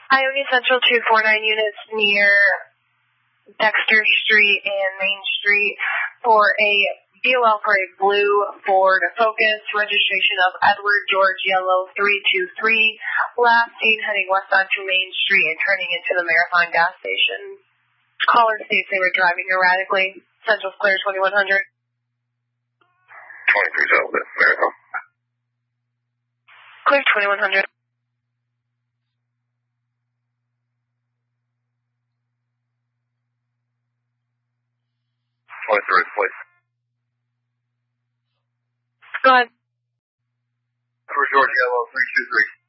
Ione Central 249 units near Dexter Street and Main Street for a BOL for a blue Ford Focus, registration of Edward George Yellow 323, last seen heading west onto Main Street and turning into the Marathon gas station. Caller states they were driving erratically. Central's clear 2100. 23 Delta, Marathon. Clear 2100. 23, please. Go ahead. Edward George Yellow 323.